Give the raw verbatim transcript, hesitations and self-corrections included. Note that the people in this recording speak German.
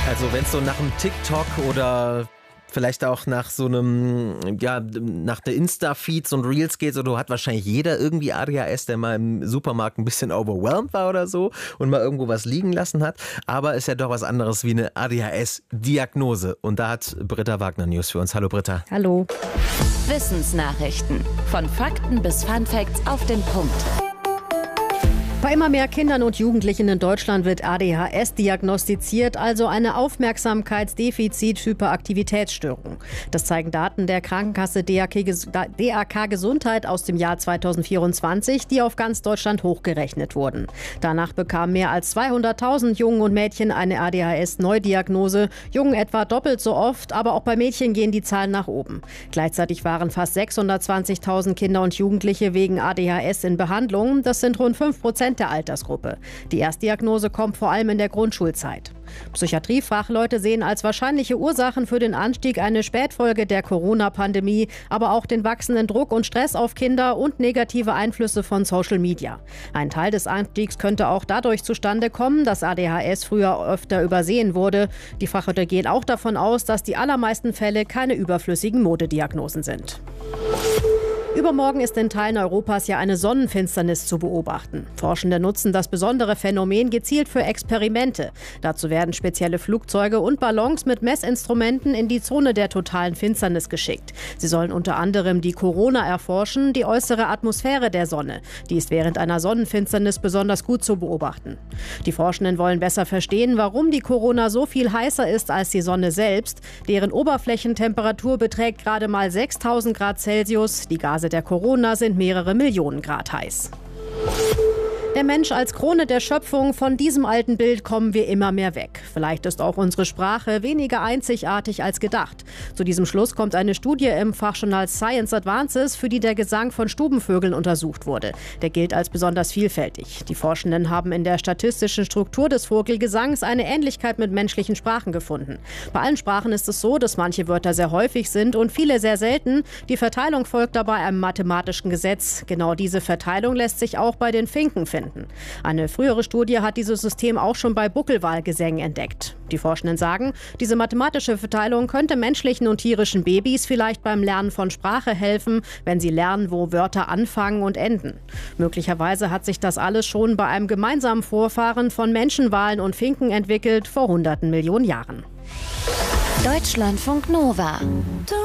Also wenn es so nach einem TikTok oder vielleicht auch nach so einem, ja, nach der Insta-Feeds und Reels geht, so, du hat wahrscheinlich jeder irgendwie A D H S, der mal im Supermarkt ein bisschen overwhelmed war oder so und mal irgendwo was liegen lassen hat. Aber ist ja doch was anderes wie eine A D H S-Diagnose. Und da hat Britta Wagner News für uns. Hallo Britta. Hallo. Wissensnachrichten. Von Fakten bis Funfacts auf den Punkt. Bei immer mehr Kindern und Jugendlichen in Deutschland wird A D H S diagnostiziert, also eine Aufmerksamkeitsdefizit-Hyperaktivitätsstörung. Das zeigen Daten der Krankenkasse D A K Gesundheit aus dem Jahr zweitausendvierundzwanzig, die auf ganz Deutschland hochgerechnet wurden. Danach bekamen mehr als zweihunderttausend Jungen und Mädchen eine A D H S-Neudiagnose, Jungen etwa doppelt so oft, aber auch bei Mädchen gehen die Zahlen nach oben. Gleichzeitig waren fast sechshundertzwanzigtausend Kinder und Jugendliche wegen A D H S in Behandlung. Das sind rund fünf Prozent der Altersgruppe. Die Erstdiagnose kommt vor allem in der Grundschulzeit. Psychiatriefachleute sehen als wahrscheinliche Ursachen für den Anstieg eine Spätfolge der Corona-Pandemie, aber auch den wachsenden Druck und Stress auf Kinder und negative Einflüsse von Social Media. Ein Teil des Anstiegs könnte auch dadurch zustande kommen, dass A D H S früher öfter übersehen wurde. Die Fachleute gehen auch davon aus, dass die allermeisten Fälle keine überflüssigen Modediagnosen sind. Übermorgen ist in Teilen Europas ja eine Sonnenfinsternis zu beobachten. Forschende nutzen das besondere Phänomen gezielt für Experimente. Dazu werden spezielle Flugzeuge und Ballons mit Messinstrumenten in die Zone der totalen Finsternis geschickt. Sie sollen unter anderem die Corona erforschen, die äußere Atmosphäre der Sonne. Die ist während einer Sonnenfinsternis besonders gut zu beobachten. Die Forschenden wollen besser verstehen, warum die Corona so viel heißer ist als die Sonne selbst. Deren Oberflächentemperatur beträgt gerade mal sechstausend Grad Celsius. Die Gase der Corona sind mehrere Millionen Grad heiß. Der Mensch als Krone der Schöpfung, von diesem alten Bild kommen wir immer mehr weg. Vielleicht ist auch unsere Sprache weniger einzigartig als gedacht. Zu diesem Schluss kommt eine Studie im Fachjournal Science Advances, für die der Gesang von Stubenvögeln untersucht wurde. Der gilt als besonders vielfältig. Die Forschenden haben in der statistischen Struktur des Vogelgesangs eine Ähnlichkeit mit menschlichen Sprachen gefunden. Bei allen Sprachen ist es so, dass manche Wörter sehr häufig sind und viele sehr selten. Die Verteilung folgt dabei einem mathematischen Gesetz. Genau diese Verteilung lässt sich auch bei den Finken finden. Eine frühere Studie hat dieses System auch schon bei Buckelwalgesängen entdeckt. Die Forschenden sagen, diese mathematische Verteilung könnte menschlichen und tierischen Babys vielleicht beim Lernen von Sprache helfen, wenn sie lernen, wo Wörter anfangen und enden. Möglicherweise hat sich das alles schon bei einem gemeinsamen Vorfahren von Menschenwalen und Finken entwickelt, vor hunderten Millionen Jahren. Deutschlandfunk Nova.